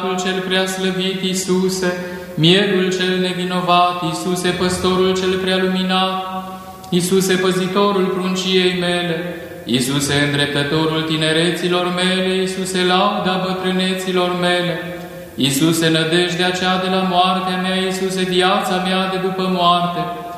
cel preaslăvit Iisuse, mielul cel nevinovat, Iisuse, păstorul cel prealuminat, Iisuse, păzitorul prunciei mele, Iisuse, îndreptătorul tinereților mele, Iisuse, lauda bătrâneților mele, Iisuse, nădejdea cea de la moartea mea, Iisuse, viața mea de după moarte,